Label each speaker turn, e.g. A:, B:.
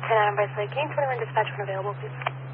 A: 10 Adam Bryce Lake, Gain 21 dispatch when available, please.